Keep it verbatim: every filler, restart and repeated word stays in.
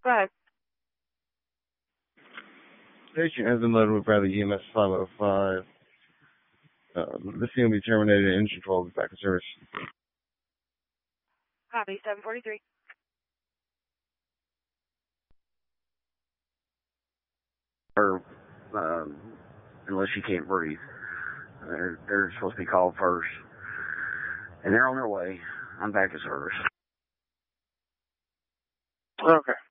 Go ahead. Patient has been loaded with Bradley E M S five oh five. Um, this thing will be terminated. Engine control will be back in service. Copy, seven forty-three. Or, um, unless she can't breathe. They're, they're supposed to be called first. And they're on their way. I'm back in service. Okay.